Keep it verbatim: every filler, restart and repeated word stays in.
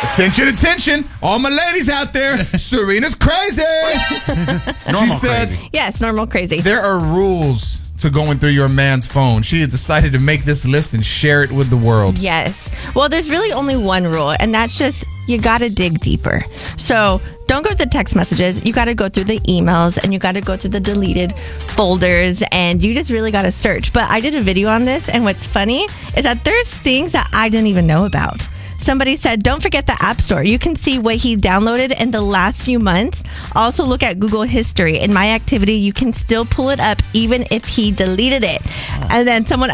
Attention, attention. All my ladies out there. Serena's crazy. Normal She said, crazy. Yes, normal crazy. there are rules to going through your man's phone. She has decided to make this list and share it with the world. Yes. Well, there's really only one rule, and that's just you got to dig deeper. So don't go through the text messages. You got to go through the emails, and you got to go through the deleted folders, and you just really got to search. But I did a video on this, and what's funny is that there's things that I didn't even know about. Somebody said, don't forget the App Store. You can see what he downloaded in the last few months. Also look at Google History. In My Activity, you can still pull it up even if he deleted it. And then someone